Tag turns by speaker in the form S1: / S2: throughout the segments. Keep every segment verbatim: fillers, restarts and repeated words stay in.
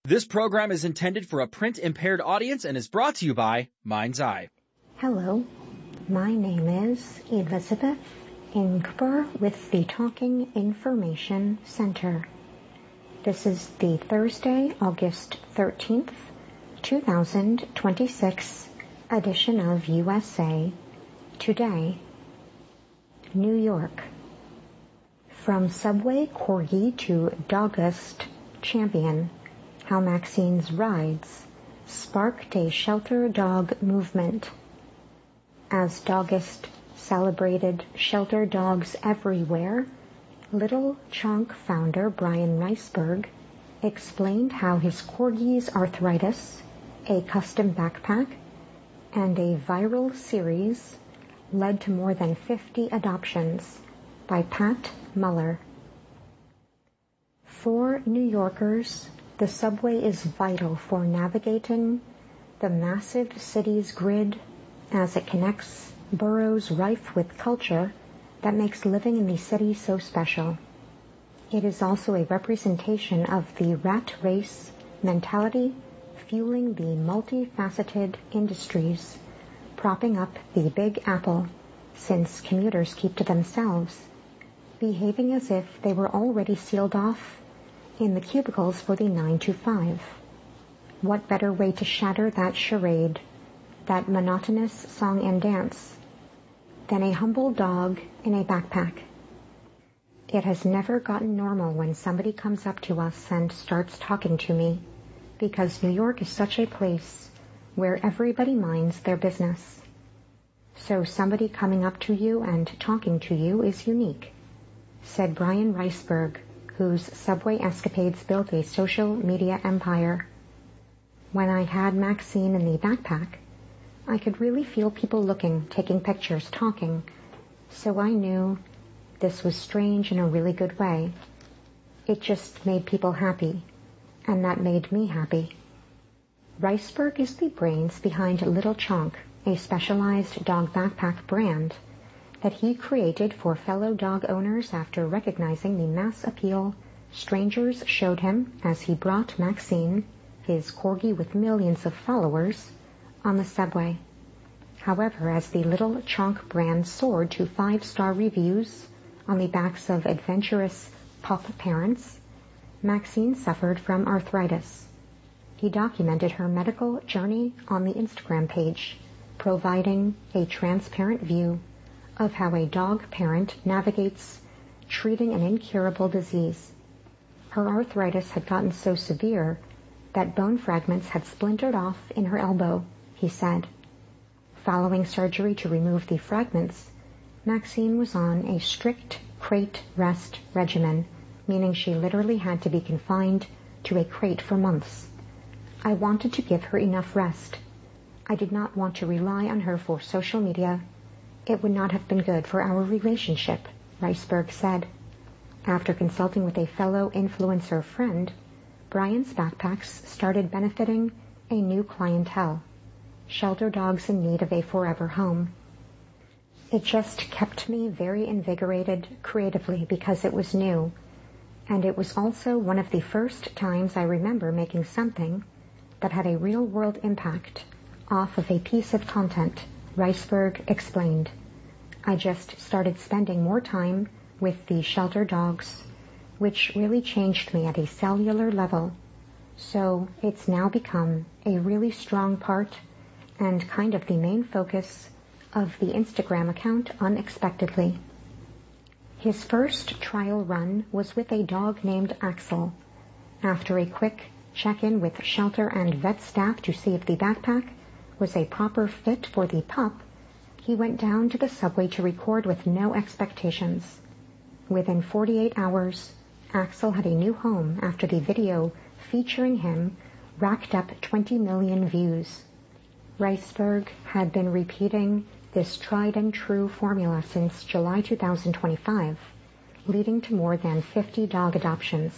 S1: This program is intended for a print-impaired audience and is brought to you by Mind's Eye.
S2: Hello, my name is Elizabeth Ingber with the Talking Information Center. This is the Thursday, August thirteenth, twenty twenty-six edition of U S A Today. New York. From Subway Corgi to Doggist Champion, how Maxine's rides sparked a shelter dog movement. As Doggist celebrated shelter dogs everywhere, Little Chunk founder Brian Reisberg explained how his Corgi's arthritis, a custom backpack, and a viral series led to more than fifty adoptions by Pat Muller. For New Yorkers, the subway is vital for navigating the massive city's grid as it connects boroughs rife with culture that makes living in the city so special. It is also a representation of the rat race mentality fueling the multifaceted industries propping up the Big Apple, since commuters keep to themselves, behaving as if they were already sealed off in the cubicles for the nine to five. What better way to shatter that charade, that monotonous song and dance, than a humble dog in a backpack? It has never gotten normal when somebody comes up to us and starts talking to me, because New York is such a place where everybody minds their business. So somebody coming up to you and talking to you is unique, said Brian Reisberg, whose subway escapades built a social media empire. When I had Maxine in the backpack, I could really feel people looking, taking pictures, talking, so I knew this was strange in a really good way. It just made people happy, and that made me happy. Reisberg is the brains behind Little Chunk, a specialized dog backpack brand that he created for fellow dog owners after recognizing the mass appeal strangers showed him as he brought Maxine, his corgi with millions of followers, on the subway. However, as the Little Chunk brand soared to five-star reviews on the backs of adventurous pup parents, Maxine suffered from arthritis. He documented her medical journey on the Instagram page, providing a transparent view of how a dog parent navigates treating an incurable disease. Her arthritis had gotten so severe that bone fragments had splintered off in her elbow, he said. Following surgery to remove the fragments, Maxine was on a strict crate rest regimen, meaning she literally had to be confined to a crate for months. I wanted to give her enough rest. I did not want to rely on her for social media. It would not have been good for our relationship, Reisberg said. After consulting with a fellow influencer friend, Brian's backpacks started benefiting a new clientele, shelter dogs in need of a forever home. It just kept me very invigorated creatively because it was new, and it was also one of the first times I remember making something that had a real-world impact off of a piece of content, Reisberg explained. I just started spending more time with the shelter dogs, which really changed me at a cellular level. So it's now become a really strong part and kind of the main focus of the Instagram account unexpectedly. His first trial run was with a dog named Axel. After a quick check-in with shelter and vet staff to see if the backpack was a proper fit for the pup, he went down to the subway to record with no expectations. Within forty-eight hours, Axel had a new home after the video featuring him racked up twenty million views. Reisberg had been repeating this tried-and-true formula since July two thousand twenty-five, leading to more than fifty dog adoptions.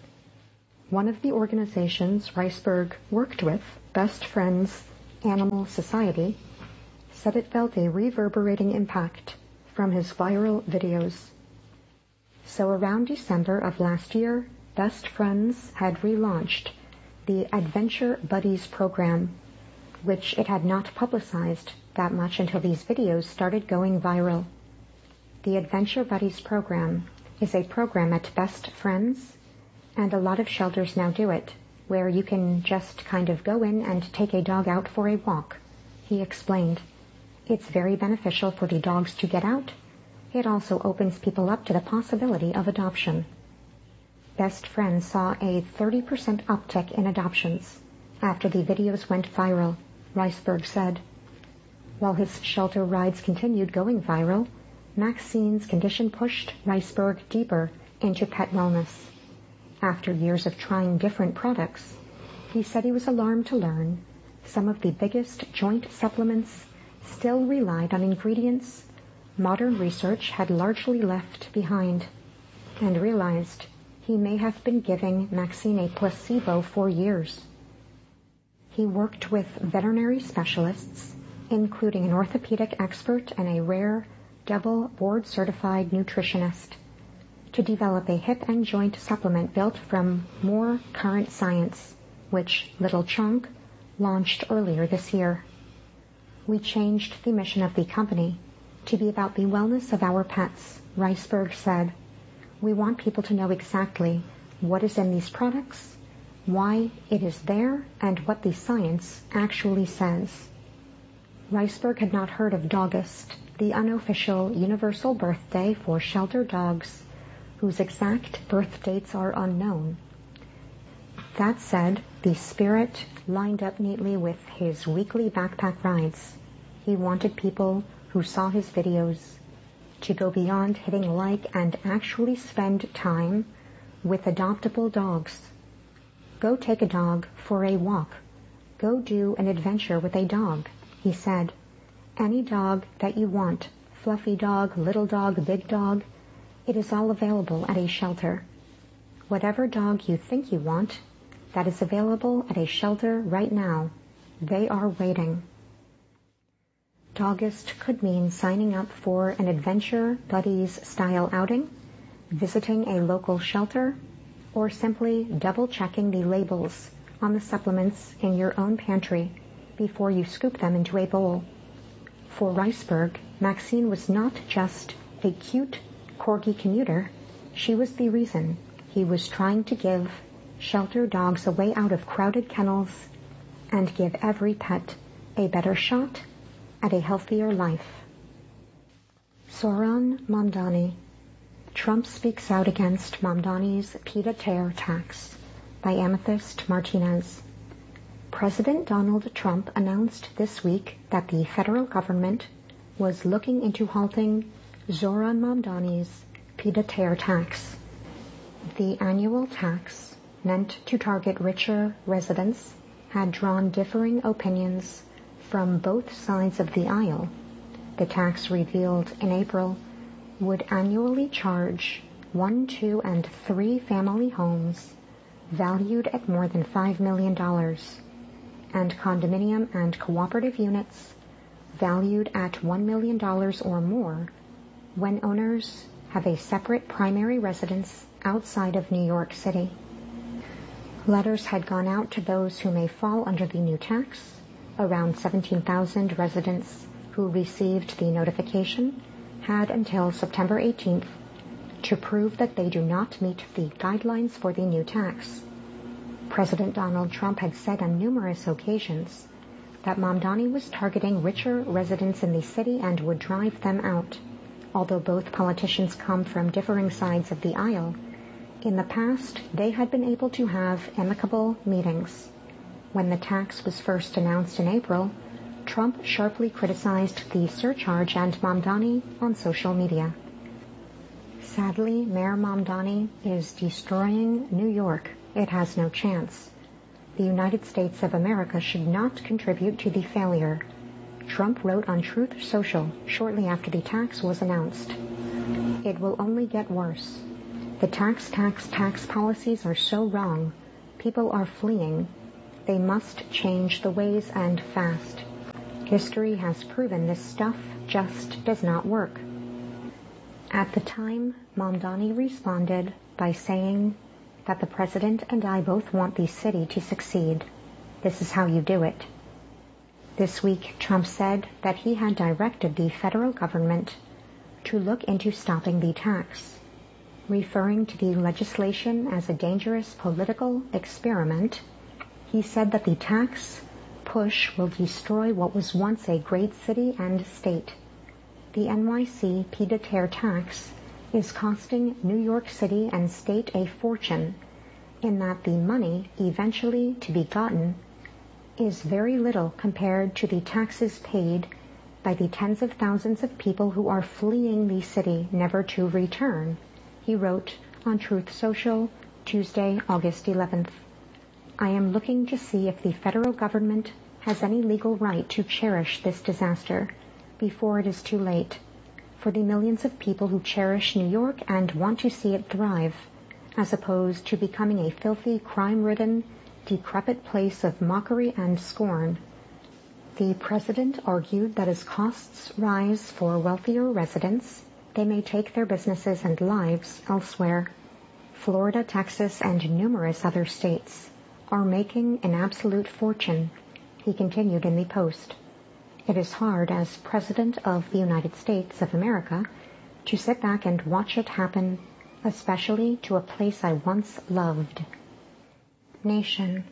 S2: One of the organizations Reisberg worked with, Best Friends Animal Society, said it felt a reverberating impact from his viral videos. So around December of last year, Best Friends had relaunched the Adventure Buddies program, which it had not publicized that much until these videos started going viral. The Adventure Buddies program is a program at Best Friends, and a lot of shelters now do it, where you can just kind of go in and take a dog out for a walk. He explained, "It's very beneficial for the dogs to get out. It also opens people up to the possibility of adoption." Best Friends saw a thirty percent uptick in adoptions after the videos went viral, Reisberg said. While his shelter rides continued going viral, Maxine's condition pushed Reisberg deeper into pet wellness. After years of trying different products, he said he was alarmed to learn some of the biggest joint supplements still relied on ingredients modern research had largely left behind, and realized he may have been giving Maxine a placebo for years. He worked with veterinary specialists, including an orthopedic expert and a rare double board-certified nutritionist, to develop a hip and joint supplement built from more current science, which Little Chunk launched earlier this year. "We changed the mission of the company to be about the wellness of our pets," Reisberg said. "We want people to know exactly what is in these products, why it is there, and what the science actually says." Reisberg had not heard of Dogust, the unofficial universal birthday for shelter dogs whose exact birth dates are unknown. That said, the spirit lined up neatly with his weekly backpack rides. He wanted people who saw his videos to go beyond hitting like and actually spend time with adoptable dogs. Go take a dog for a walk. Go do an adventure with a dog, he said. Any dog that you want, fluffy dog, little dog, big dog, it is all available at a shelter. Whatever dog you think you want, that is available at a shelter right now. They are waiting. Dogust could mean signing up for an Adventure Buddies style outing, visiting a local shelter, or simply double-checking the labels on the supplements in your own pantry before you scoop them into a bowl. For Reisberg, Maxine was not just a cute corgi commuter. She was the reason he was trying to give shelter dogs a way out of crowded kennels and give every pet a better shot at a healthier life. Zohran Mamdani. Trump speaks out against Mamdani's pied-à-terre tax, by Amethyst Martinez. President Donald Trump announced this week that the federal government was looking into halting Zohran Mamdani's pied-à-terre tax. The annual tax, meant to target richer residents, had drawn differing opinions from both sides of the aisle. The tax, revealed in April, would annually charge one, two, and three family homes valued at more than five million dollars, and condominium and cooperative units valued at one million dollars or more when owners have a separate primary residence outside of New York City. Letters had gone out to those who may fall under the new tax. Around seventeen thousand residents who received the notification had until September eighteenth to prove that they do not meet the guidelines for the new tax. President Donald Trump had said on numerous occasions that Mamdani was targeting richer residents in the city and would drive them out. Although both politicians come from differing sides of the aisle, in the past they had been able to have amicable meetings. When the tax was first announced in April, Trump sharply criticized the surcharge and Mamdani on social media. Sadly, Mayor Mamdani is destroying New York. It has no chance. The United States of America should not contribute to the failure, Trump wrote on Truth Social shortly after the tax was announced. It will only get worse. The tax, tax, tax policies are so wrong. People are fleeing. They must change the ways, and fast. History has proven this stuff just does not work. At the time, Mamdani responded by saying, that the president and I both want the city to succeed. This is how you do it. This week, Trump said that he had directed the federal government to look into stopping the tax, referring to the legislation as a dangerous political experiment. He said that the tax push will destroy what was once a great city and state. The N Y C pied-à-terre tax is costing New York City and state a fortune, in that the money eventually to be gotten is very little compared to the taxes paid by the tens of thousands of people who are fleeing the city never to return, he wrote on Truth Social Tuesday, August eleventh. I am looking to see if the federal government has any legal right to cherish this disaster before it is too late, for the millions of people who cherish New York and want to see it thrive, as opposed to becoming a filthy, crime-ridden, decrepit place of mockery and scorn. The president argued that as costs rise for wealthier residents, they may take their businesses and lives elsewhere. Florida, Texas, and numerous other states are making an absolute fortune, he continued in the Post. It is hard as President of the United States of America to sit back and watch it happen, especially to a place I once loved. Nation.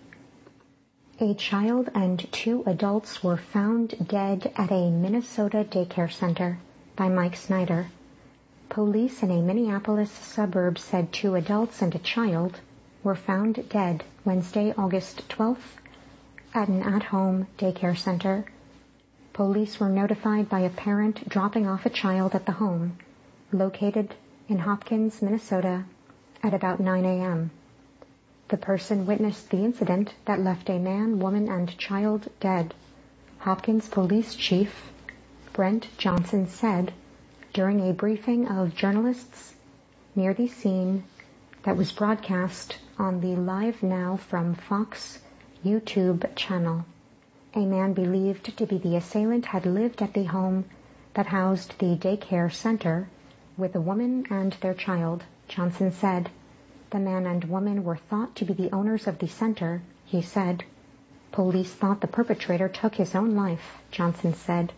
S2: A child and two adults were found dead at a Minnesota daycare center by Mike Snyder. Police in a Minneapolis suburb said two adults and a child were found dead Wednesday, August twelfth, at an at-home daycare center. Police were notified by a parent dropping off a child at the home, located in Hopkins, Minnesota, at about nine a.m. The person witnessed the incident that left a man, woman, and child dead. Hopkins Police Chief Brent Johnson said during a briefing of journalists near the scene that was broadcast on the Live Now from Fox YouTube channel. A man believed to be the assailant had lived at the home that housed the daycare center with a woman and their child, Johnson said. The man and woman were thought to be the owners of the center, he said. Police thought the perpetrator took his own life, Johnson said.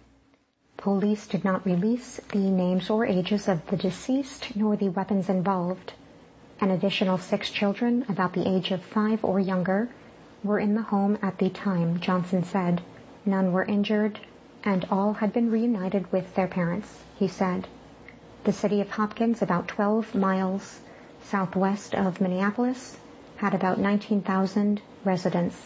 S2: Police did not release the names or ages of the deceased nor the weapons involved. An additional six children, about the age of five or younger, were in the home at the time, Johnson said. None were injured, and all had been reunited with their parents, he said. The city of Hopkins, about twelve miles southwest of Minneapolis, had about nineteen thousand residents.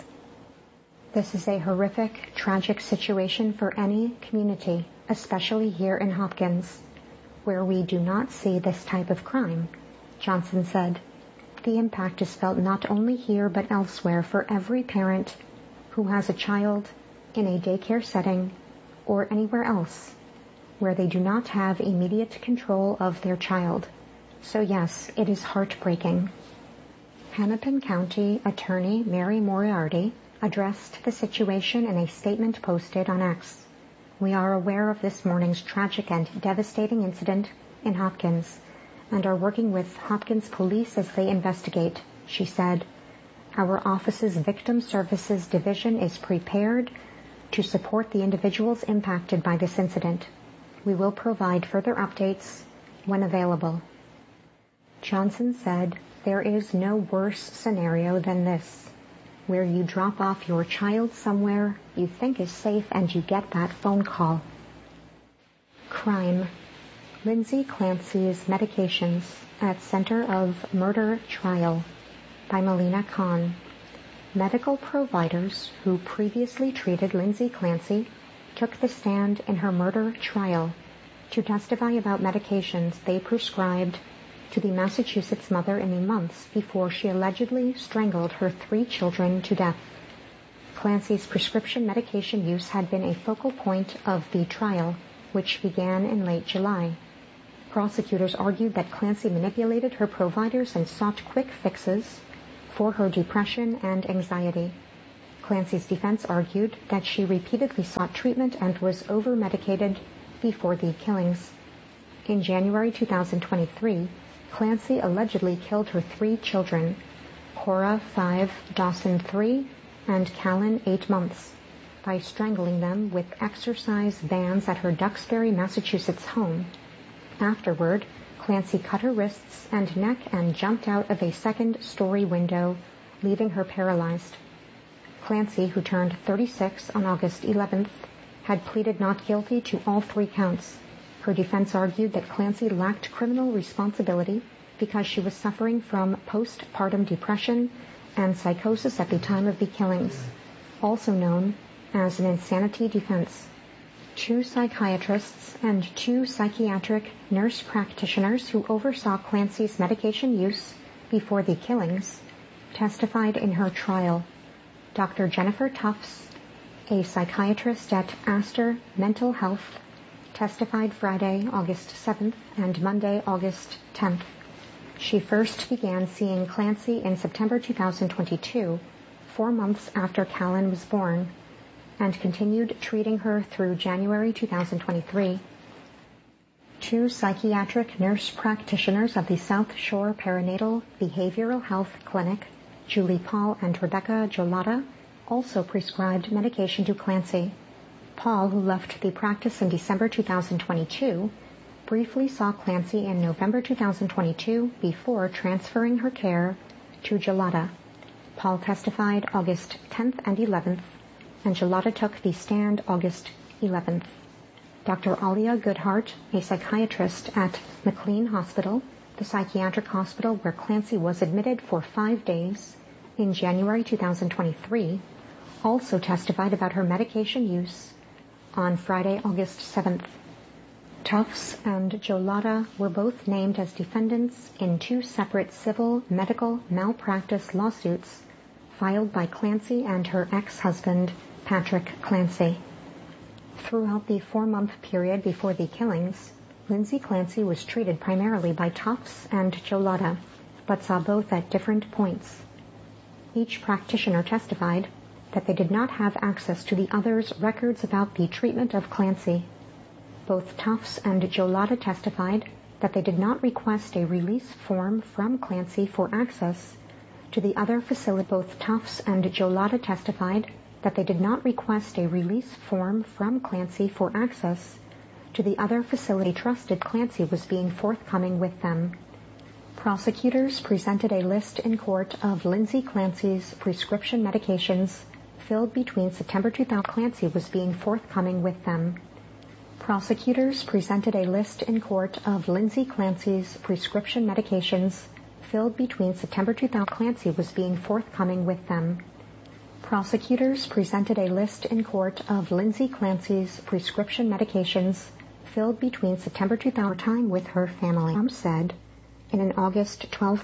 S2: This is a horrific, tragic situation for any community, especially here in Hopkins, where we do not see this type of crime, Johnson said. The impact is felt not only here but elsewhere for every parent who has a child in a daycare setting or anywhere else where they do not have immediate control of their child. So yes, it is heartbreaking. Hennepin County Attorney Mary Moriarty addressed the situation in a statement posted on X. We are aware of this morning's tragic and devastating incident in Hopkins and are working with Hopkins Police as they investigate, she said. Our office's Victim Services Division is prepared to support the individuals impacted by this incident. We will provide further updates when available. Johnson said, there is no worse scenario than this, where you drop off your child somewhere you think is safe and you get that phone call. Crime. Lindsay Clancy's Medications at Center of Murder Trial by Melina Khan. Medical providers who previously treated Lindsay Clancy took the stand in her murder trial to testify about medications they prescribed to the Massachusetts mother in the months before she allegedly strangled her three children to death. Clancy's prescription medication use had been a focal point of the trial, which began in late July. Prosecutors argued that Clancy manipulated her providers and sought quick fixes for her depression and anxiety. Clancy's defense argued that she repeatedly sought treatment and was over-medicated before the killings. In January two thousand twenty-three, Clancy allegedly killed her three children, Cora, five, Dawson, three, and Callan, eight months, by strangling them with exercise bands at her Duxbury, Massachusetts home. Afterward, Clancy cut her wrists and neck and jumped out of a second-story window, leaving her paralyzed. Clancy, who turned thirty-six on August eleventh, had pleaded not guilty to all three counts. Her defense argued that Clancy lacked criminal responsibility because she was suffering from postpartum depression and psychosis at the time of the killings, also known as an insanity defense. Two psychiatrists and two psychiatric nurse practitioners who oversaw Clancy's medication use before the killings testified in her trial. Doctor Jennifer Tufts, a psychiatrist at Astor Mental Health, testified Friday, August seventh, and Monday, August tenth. She first began seeing Clancy in September two thousand twenty-two, four months after Callan was born, and continued treating her through January two thousand twenty-three. Two psychiatric nurse practitioners of the South Shore Perinatal Behavioral Health Clinic, Julie Paul and Rebecca Jolata, also prescribed medication to Clancy. Paul, who left the practice in December two thousand twenty-two, briefly saw Clancy in November two thousand twenty-two before transferring her care to Jolata. Paul testified August tenth and eleventh, and Jolata took the stand August eleventh. Doctor Alia Goodhart, a psychiatrist at McLean Hospital, the psychiatric hospital where Clancy was admitted for five days in January two thousand twenty-three, also testified about her medication use on Friday, August seventh. Tufts and Jolata were both named as defendants in two separate civil medical malpractice lawsuits filed by Clancy and her ex-husband, Patrick Clancy. Throughout the four-month period before the killings, Lindsay Clancy was treated primarily by Tufts and Jolata, but saw both at different points. Each practitioner testified that they did not have access to the other's records about the treatment of Clancy. Both Tufts and Jolata testified that they did not request a release form from Clancy for access to the other facility. Both Tufts and Jolata testified that they did not request a release form from Clancy for access to the other facility. Trusted Clancy was being forthcoming with them. Prosecutors presented a list in court of Lindsay Clancy's prescription medications filled between September two thousand. Clancy was being forthcoming with them. Prosecutors presented a list in court of Lindsay Clancy's prescription medications filled between September two thousand. Clancy was being forthcoming with them. Prosecutors presented a list in court of Lindsay Clancy's prescription medications filled between September two thousand. Time with her family. Trump said in an August twelfth